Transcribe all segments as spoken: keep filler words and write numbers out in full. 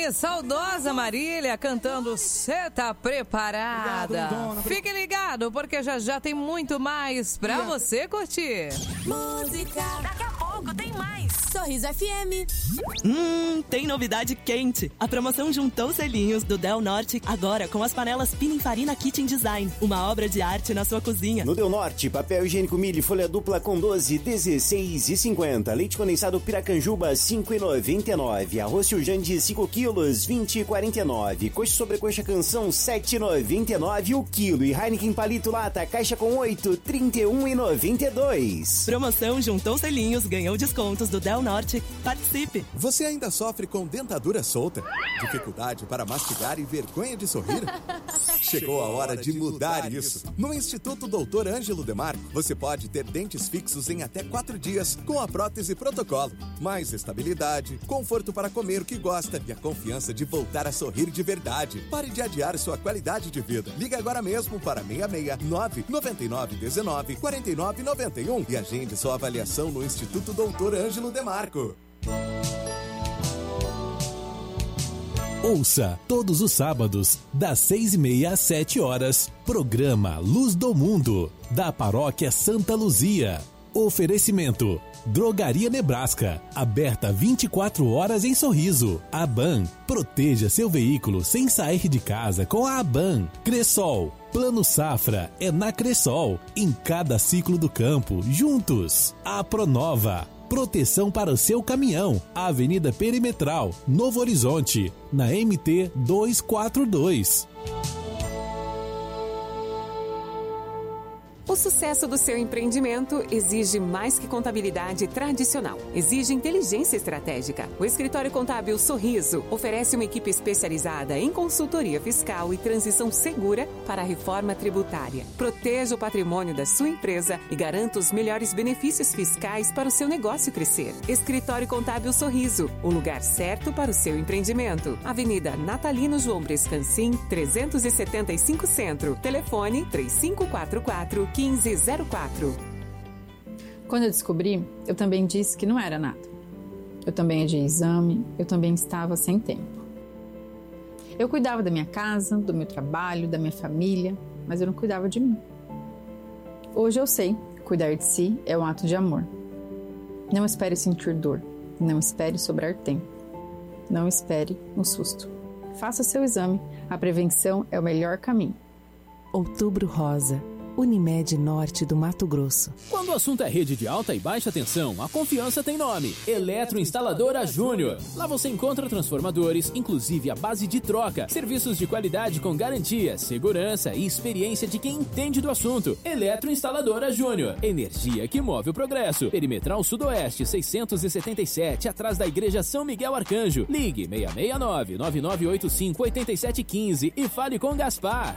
Eliane, saudosa Marília, cantando Cê Tá Preparada. Obrigado, fique ligado, porque já já tem muito mais pra yeah. você curtir. Música. Daqui a pouco tem mais. Sorriso F M. Hum, tem novidade quente. A promoção juntou os selinhos do Del Norte, agora com as panelas Pininfarina Kitchen Design. Uma obra de arte na sua cozinha. No Del Norte, papel higiênico milho folha dupla com doze, dezesseis e cinquenta. Leite condensado Piracanjuba, cinco e noventa e nove. Arroz Jandi, cinco quilos, vinte e quarenta e nove. Coxa sobrecoxa Canção, sete e noventa e nove o quilo. E Heineken Palito Lata, caixa com oito, trinta e um e noventa e dois. Promoção juntou selinhos, ganhou descontos do Del Norte. Participe! Você ainda sofre com dentadura solta? Dificuldade para mastigar e vergonha de sorrir? Chegou a hora de mudar isso. No Instituto doutor Ângelo Demarco, você pode ter dentes fixos em até quatro dias com a prótese protocolo. Mais estabilidade, conforto para comer o que gosta e a confiança de voltar a sorrir de verdade. Pare de adiar sua qualidade de vida. Liga agora mesmo para seis seis nove, nove nove um nove, quatro nove nove um e agende sua avaliação no Instituto doutor Ângelo Demarco. Ouça todos os sábados, das seis e meia às sete horas, programa Luz do Mundo, da Paróquia Santa Luzia. Oferecimento: Drogaria Nebraska, aberta vinte e quatro horas em Sorriso. Aban, proteja seu veículo sem sair de casa com a Aban. Cressol, Plano Safra é na Cressol, em cada ciclo do campo, juntos. A Pronova, proteção para o seu caminhão. Avenida Perimetral, Novo Horizonte, na M T duzentos e quarenta e dois. O sucesso do seu empreendimento exige mais que contabilidade tradicional. Exige inteligência estratégica. O Escritório Contábil Sorriso oferece uma equipe especializada em consultoria fiscal e transição segura para a reforma tributária. Proteja o patrimônio da sua empresa e garanta os melhores benefícios fiscais para o seu negócio crescer. Escritório Contábil Sorriso, o lugar certo para o seu empreendimento. Avenida Natalino João Brescancin, trezentos e setenta e cinco Centro. Telefone três cinco quatro quatro, um cinco zero quatro. Quando eu descobri, eu também disse que não era nada. Eu também adiei exame, eu também estava sem tempo. Eu cuidava da minha casa, do meu trabalho, da minha família, mas eu não cuidava de mim. Hoje eu sei, cuidar de si é um ato de amor. Não espere sentir dor, não espere sobrar tempo. Não espere um susto. Faça seu exame, a prevenção é o melhor caminho. Outubro Rosa. Unimed Norte do Mato Grosso. Quando o assunto é rede de alta e baixa tensão, a confiança tem nome: Eletroinstaladora Júnior. Lá você encontra transformadores, inclusive a base de troca, serviços de qualidade com garantia, segurança e experiência de quem entende do assunto. Eletroinstaladora Júnior. Energia que move o progresso. Perimetral Sudoeste seiscentos e setenta e sete, atrás da Igreja São Miguel Arcanjo. Ligue seis seis nove, nove nove oito cinco, oito sete um cinco e fale com Gaspar.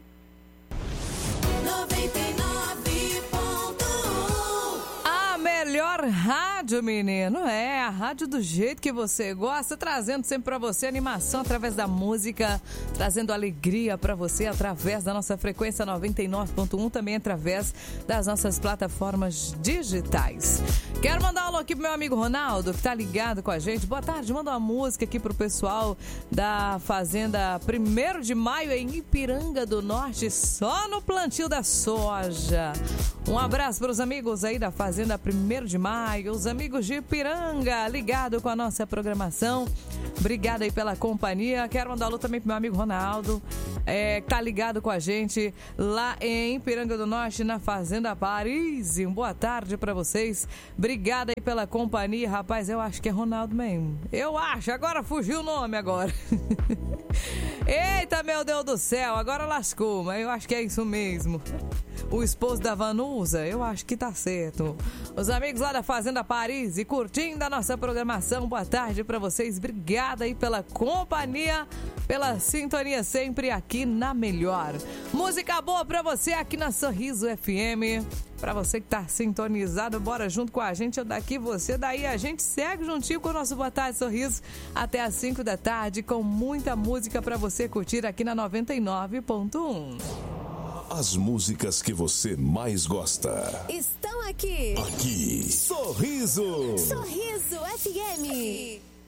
noventa e nove ponto um. A melhor rádio, menino, é a rádio do jeito que você gosta, trazendo sempre pra você animação através da música, trazendo alegria pra você através da nossa frequência noventa e nove ponto um, também através das nossas plataformas digitais. Quero mandar um alô aqui pro meu amigo Ronaldo, que tá ligado com a gente. Boa tarde, manda uma música aqui pro pessoal da Fazenda primeiro de maio em Ipiranga do Norte, só no plantio da soja. Um abraço para os amigos aí da Fazenda primeiro de maio, os amigos de Ipiranga, ligado com a nossa programação. Obrigada aí pela companhia. Quero mandar um alô também pro meu amigo Ronaldo, é, que tá ligado com a gente lá em Ipiranga do Norte, na Fazenda Paris. Um boa tarde para vocês. Obrigada aí pela companhia. Rapaz, eu acho que é Ronaldo mesmo. Eu acho, agora fugiu o nome agora. Eita, meu Deus do céu, agora lascou, mas eu acho que é isso mesmo. O esposo da Vanusa, eu acho que tá certo. Os amigos lá da Fazenda Paris e curtindo a nossa programação, boa tarde pra vocês. Obrigada aí pela companhia, pela sintonia sempre aqui na Melhor. Música boa pra você aqui na Sorriso F M. Pra você que tá sintonizado, bora junto com a gente, eu daqui, você daí. A gente segue juntinho com o nosso Boa Tarde Sorriso até às cinco da tarde, com muita música pra você curtir aqui na noventa e nove ponto um. As músicas que você mais gosta estão aqui. Aqui. Sorriso. Sorriso F M.